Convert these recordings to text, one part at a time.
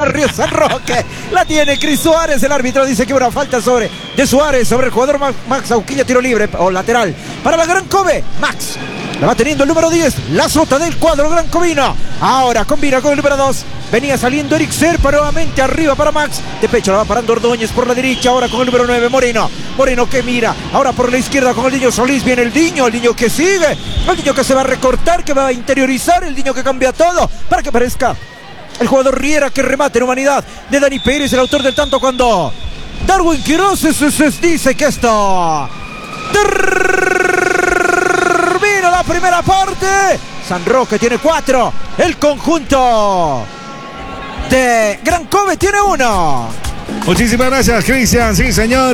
Río San Roque. La tiene Cris Suárez. El árbitro dice que una falta de Suárez sobre el jugador Max Auquilla. Tiro libre o lateral para la Gran Kobe. Max la va teniendo el número 10. La sota del cuadro Gran Covino. Ahora combina con el número 2. Venía saliendo Eric Serpa nuevamente arriba para Max. De pecho la va parando Ordóñez por la derecha. Ahora con el número 9 Moreno. Moreno que mira. Ahora por la izquierda con el Niño Solís. Viene el Niño que sigue. El Niño que se va a recortar, que va a interiorizar. El Niño que cambia todo para que parezca el jugador Riera que remate en humanidad de Dani Pérez, el autor del tanto, cuando Darwin Quiroz dice que esto termina la primera parte. San Roque tiene 4. El conjunto de Gran Kobe tiene 1. Muchísimas gracias, Cristian. Sí,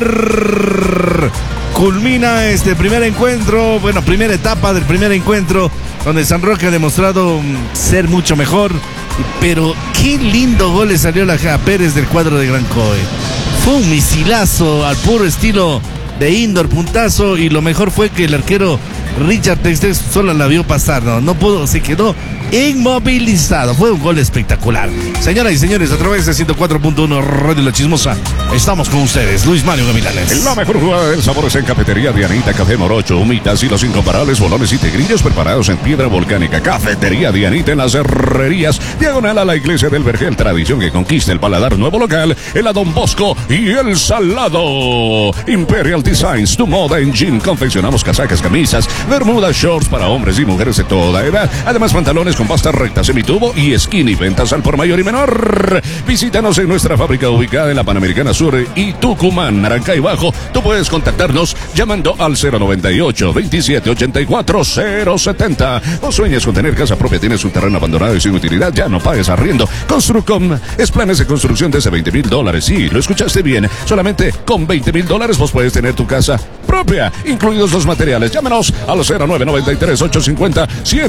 señor. Culmina este primer encuentro, bueno, primera etapa del primer encuentro, donde San Roque ha demostrado ser mucho mejor. Pero qué lindo gol le salió a Pérez del cuadro de Gran Kobe. Fue un misilazo al puro estilo de indoor, puntazo, y lo mejor fue que el arquero Richard Textex solo la vio pasar, no pudo, se quedó inmovilizado. Fue un gol espectacular. Señoras y señores, a través de 104.1 Radio La Chismosa, estamos con ustedes, Luis Mario Gavilanes. La mejor jugada del sabor es en Cafetería Dianita, café morocho, humitas y los incomparables bolones y tigrillos preparados en piedra volcánica. Cafetería Dianita en las Herrerías, diagonal a la iglesia del Vergel, tradición que conquista el paladar. Nuevo local, el Don Bosco y el Salado. Imperial Designs, tu moda en jean. Confeccionamos casacas, camisas, bermudas, shorts para hombres y mujeres de toda edad. Además, pantalones con pasta recta, semitubo y skinny. Ventas al por mayor y menor. Visítanos en nuestra fábrica ubicada en la Panamericana Sur y Tucumán, Naranjay Bajo. Tú puedes contactarnos llamando al 098 27 84 070. ¿O sueñas con tener casa propia? ¿Tienes un terreno abandonado y sin utilidad? Ya no pagues arriendo. Construcom es planes de construcción desde $20,000. Sí, lo escuchaste bien. Solamente con $20,000 vos puedes tener tu casa propia, incluidos los materiales. Llámenos al 0993 850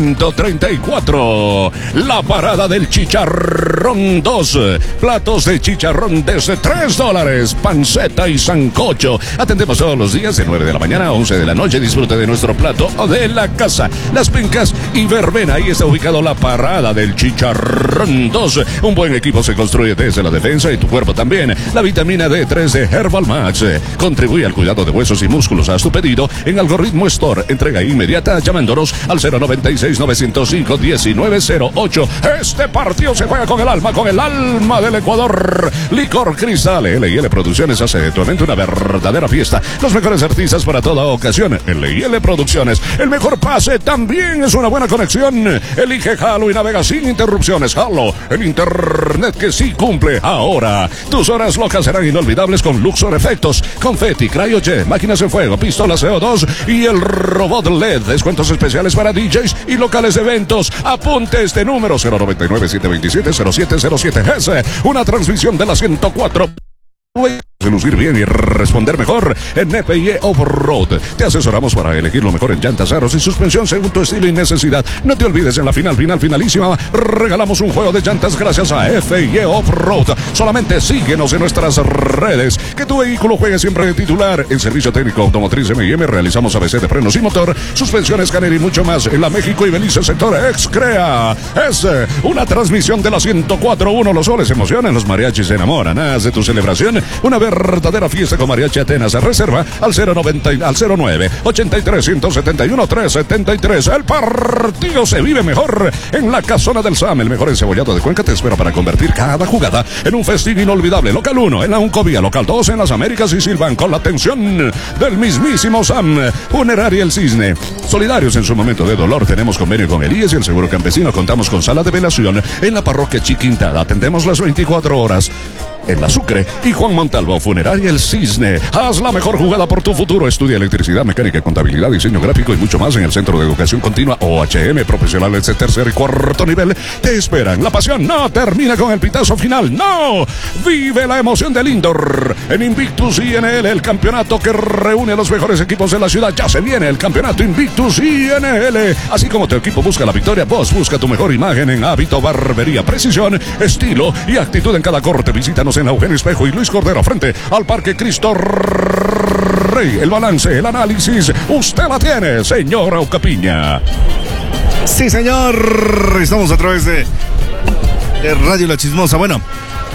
134. La parada del chicharrón 2. Platos de chicharrón desde $3. Panceta y sancocho. Atendemos todos los días de 9 de la mañana a 11 de la noche. Disfrute de nuestro plato de la casa. Las Pincas y Verbena. Ahí está ubicado la parada del chicharrón 2. Un buen equipo se construye desde la defensa y tu cuerpo también. La vitamina D3 de Herbal Max contribuye al cuidado de huesos y músculos. Haz tu pedido en Algoritmo Store. Entrega inmediata llamándonos al 096 905 1908. Este partido se juega con el alma del Ecuador. Licor Cristal. L&L Producciones hace de tu evento una verdadera fiesta. Los mejores artistas para toda ocasión. L&L Producciones. El mejor pase también es una buena conexión. Elige Halo y navega sin interrupciones. Halo, el internet que sí cumple. Ahora, tus horas locas serán inolvidables con Luxor Efectos, confeti, cryojet, máquinas de fuego, pistolas CO2 y el robot LED. Descuentos especiales para DJs y locales de eventos. Apunte este número: 099-727-0707. Es una transmisión de la 104. Lucir bien y responder mejor en FIE Off-Road. Te asesoramos para elegir lo mejor en llantas, aros y suspensión según tu estilo y necesidad. No te olvides, en la finalísima, regalamos un juego de llantas gracias a FIE Off-Road. Solamente síguenos en nuestras redes. Que tu vehículo juegue siempre de titular. En Servicio Técnico Automotriz M&M realizamos ABC de frenos y motor, suspensión, escáner y mucho más. En la México y Belice sector Excrea. Es una transmisión de la 104.1. Los soles emocionan, los mariachis se enamoran. Haz de tu celebración una verdadera fiesta con Mariachi Atenas. Reserva al 09 83 171 373. El partido se vive mejor en la Casona del Sam. El mejor encebollado de Cuenca te espera para convertir cada jugada en un festín inolvidable. Local 1 en la Uncovía, local 2 en las Américas y Silvan, con la atención del mismísimo Sam. Funeraria El Cisne. Solidarios en su momento de dolor. Tenemos convenio con el IES y el Seguro Campesino. Contamos con sala de velación en la parroquia Chiquintada. Atendemos las 24 horas. En la Sucre y Juan Montalvo, Funeraria El Cisne. Haz la mejor jugada por tu futuro. Estudia electricidad, mecánica, contabilidad, diseño gráfico y mucho más en el Centro de Educación Continua OHM. Profesionales de tercer y cuarto nivel te esperan. La pasión no termina con el pitazo final. ¡No! Vive la emoción del indoor en Invictus INL, el campeonato que reúne a los mejores equipos de la ciudad. Ya se viene el campeonato Invictus INL. Así como tu equipo busca la victoria, vos busca tu mejor imagen en Hábito Barbería. Precisión, estilo y actitud en cada corte. Visítanos en Eugenio Espejo y Luis Cordero, frente al Parque Cristo Rey. El balance, el análisis, usted la tiene, señor Aucapiña. Sí, señor. Estamos a través de Radio La Chismosa. Bueno,